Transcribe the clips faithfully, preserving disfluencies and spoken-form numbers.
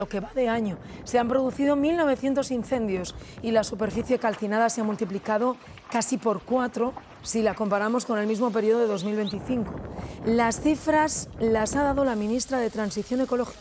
Lo que va de año, se han producido mil novecientos incendios y la superficie calcinada se ha multiplicado casi por cuatro si la comparamos con el mismo periodo de dos mil veinticinco. Las cifras las ha dado la ministra de Transición Ecológica.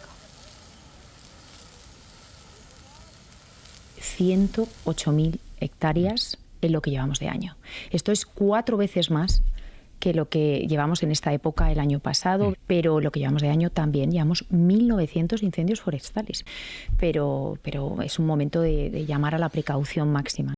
ciento ocho mil hectáreas en lo que llevamos de año. Esto es cuatro veces más que lo que llevamos en esta época el año pasado, pero lo que llevamos de año también llevamos mil novecientos incendios forestales. Pero, pero es un momento de, de llamar a la precaución máxima.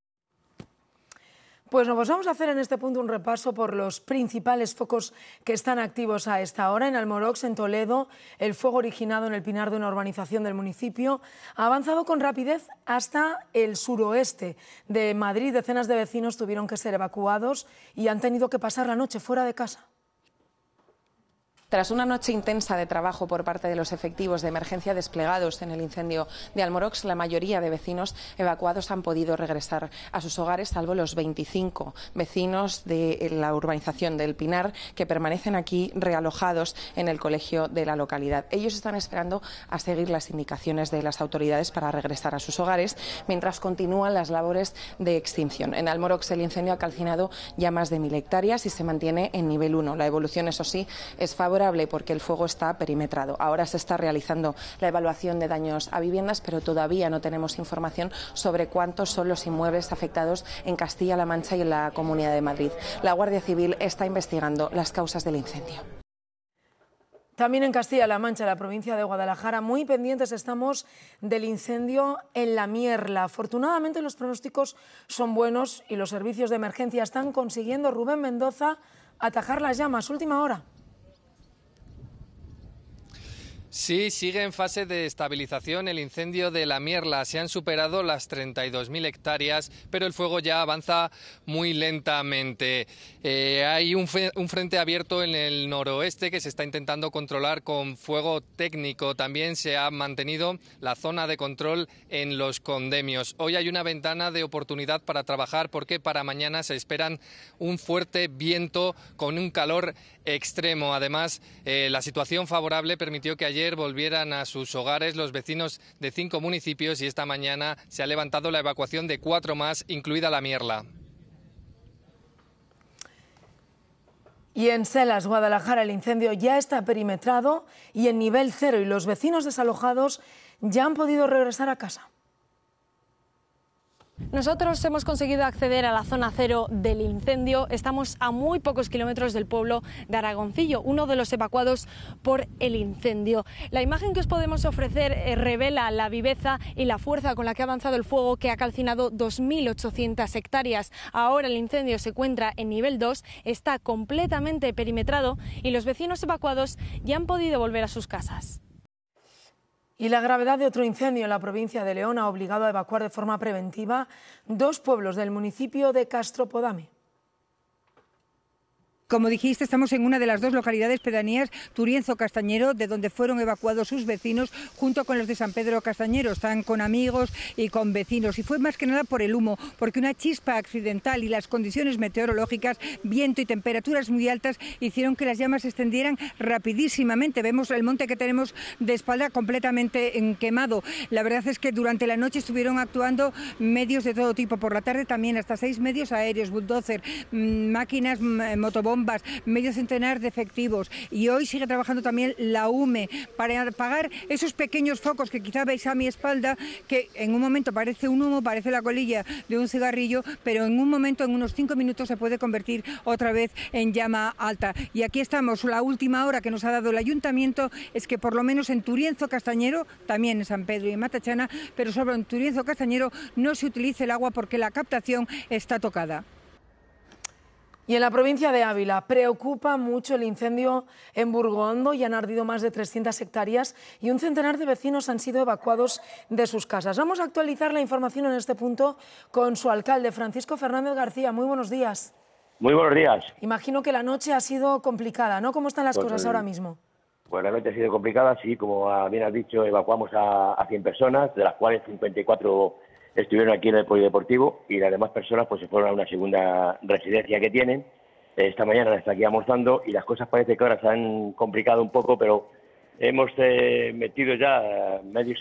Pues nos vamos a hacer en este punto un repaso por los principales focos que están activos a esta hora. En Almorox, en Toledo, el fuego originado en el pinar de una urbanización del municipio ha avanzado con rapidez hasta el suroeste de Madrid. Decenas de vecinos tuvieron que ser evacuados y han tenido que pasar la noche fuera de casa. Tras una noche intensa de trabajo por parte de los efectivos de emergencia desplegados en el incendio de Almorox, la mayoría de vecinos evacuados han podido regresar a sus hogares, salvo los veinticinco vecinos de la urbanización del Pinar que permanecen aquí realojados en el colegio de la localidad. Ellos están esperando a seguir las indicaciones de las autoridades para regresar a sus hogares, mientras continúan las labores de extinción. En Almorox el incendio ha calcinado ya más de mil hectáreas y se mantiene en nivel uno. La evolución, eso sí, es favorable porque el fuego está perimetrado. Ahora se está realizando la evaluación de daños a viviendas, pero todavía no tenemos información sobre cuántos son los inmuebles afectados en Castilla-La Mancha y en la Comunidad de Madrid. La Guardia Civil está investigando las causas del incendio. También en Castilla-La Mancha, la provincia de Guadalajara, muy pendientes estamos del incendio en La Mierla. Afortunadamente los pronósticos son buenos y los servicios de emergencia están consiguiendo, Rubén Mendoza, atajar las llamas. Última hora. Sí, sigue en fase de estabilización el incendio de La Mierla. Se han superado las treinta y dos mil hectáreas, pero el fuego ya avanza muy lentamente. Eh, hay un, un frente abierto en el noroeste que se está intentando controlar con fuego técnico. También se ha mantenido la zona de control en Los Condemios. Hoy hay una ventana de oportunidad para trabajar porque para mañana se esperan un fuerte viento con un calor extremo. Además, eh, la situación favorable permitió que ayer volvieran a sus hogares los vecinos de cinco municipios y esta mañana se ha levantado la evacuación de cuatro más, incluida La Mierla. Y en Selas, Guadalajara, el incendio ya está perimetrado y en nivel cero y los vecinos desalojados ya han podido regresar a casa. Nosotros hemos conseguido acceder a la zona cero del incendio. Estamos a muy pocos kilómetros del pueblo de Aragoncillo, uno de los evacuados por el incendio. La imagen que os podemos ofrecer eh, revela la viveza y la fuerza con la que ha avanzado el fuego, que ha calcinado dos mil ochocientas hectáreas. Ahora el incendio se encuentra en nivel dos, está completamente perimetrado y los vecinos evacuados ya han podido volver a sus casas. Y la gravedad de otro incendio en la provincia de León ha obligado a evacuar de forma preventiva dos pueblos del municipio de Castropodame. Como dijiste, estamos en una de las dos localidades pedanías, Turienzo-Castañero, de donde fueron evacuados sus vecinos junto con los de San Pedro Castañero. Están con amigos y con vecinos. Y fue más que nada por el humo, porque una chispa accidental y las condiciones meteorológicas, viento y temperaturas muy altas, hicieron que las llamas se extendieran rapidísimamente. Vemos el monte que tenemos de espalda completamente quemado. La verdad es que durante la noche estuvieron actuando medios de todo tipo. Por la tarde también hasta seis medios aéreos, bulldozer, máquinas, motobombas, medio centenar de efectivos, y hoy sigue trabajando también la U M E para apagar esos pequeños focos que quizá veis a mi espalda, que en un momento parece un humo, parece la colilla de un cigarrillo, pero en un momento, en unos cinco minutos, se puede convertir otra vez en llama alta. Y aquí estamos. La última hora que nos ha dado el ayuntamiento es que por lo menos en Turienzo-Castañero, también en San Pedro y en Matachana, pero sobre en Turienzo-Castañero no se utilice el agua porque la captación está tocada. Y en la provincia de Ávila preocupa mucho el incendio en Burgondo. Ya han ardido más de trescientas hectáreas y un centenar de vecinos han sido evacuados de sus casas. Vamos a actualizar la información en este punto con su alcalde, Francisco Fernández García. Muy buenos días. Muy buenos días. Imagino que la noche ha sido complicada, ¿no? ¿Cómo están las pues, cosas ahora mismo? Pues la noche ha sido complicada, sí. Como bien has dicho, evacuamos a, a cien personas, de las cuales cincuenta y cuatro estuvieron aquí en el polideportivo y las demás personas pues se fueron a una segunda residencia que tienen. Esta mañana está aquí almorzando y las cosas parece que ahora se han complicado un poco, pero hemos eh, metido ya medio